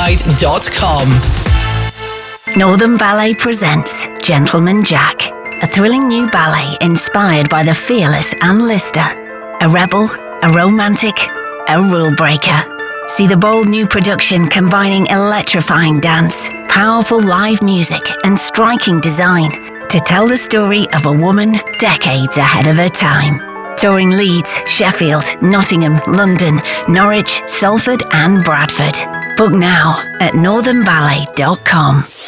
northernballet.com. Northern Ballet presents Gentleman Jack, a thrilling new ballet inspired by the fearless Anne Lister. A rebel, a romantic, a rule breaker. See the bold new production combining electrifying dance, powerful live music, and striking design to tell the story of a woman decades ahead of her time. Touring Leeds, Sheffield, Nottingham, London, Norwich, Salford, and Bradford. Book now at northernballet.com.